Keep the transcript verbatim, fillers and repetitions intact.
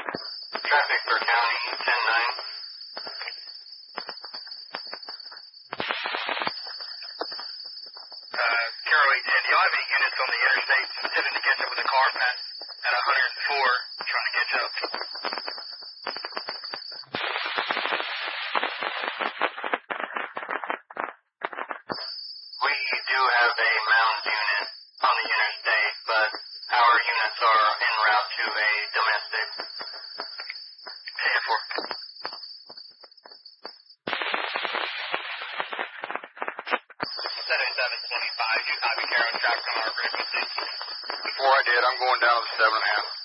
Traffic for county, ten nine. Uh, Carol eight ten, do y'all have any units on the interstate attempting to catch up with a car at, at one hundred four, trying to catch up? We do have a mound unit on the interstate, but our units are en route to a domestic. ten four. seventy-seven twenty-five, you copy Carol, track on our frequency. Before I did, I'm going down to the seven and a half.